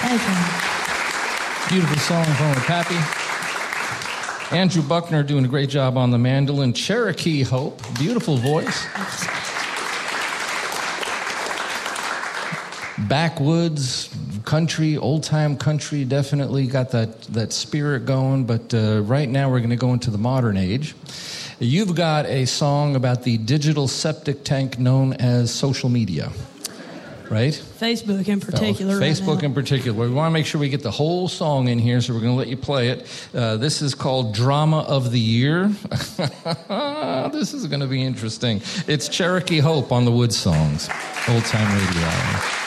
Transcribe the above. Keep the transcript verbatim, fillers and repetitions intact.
Thank you. Beautiful song from Pappy. Andrew Buckner doing a great job on the mandolin. Cherokee Hope, beautiful voice. Backwoods, country, old-time country, definitely got that, that spirit going. But uh, right now we're going to go into the modern age. You've got a song about the digital septic tank known as social media, right? Facebook in particular. Oh, Facebook right now. in particular. We want to make sure we get the whole song in here, so we're going to let you play it. Uh, this is called Drama of the Year. This is going to be interesting. It's Cherokee Hope on the Wood Songs, old-time radio hour.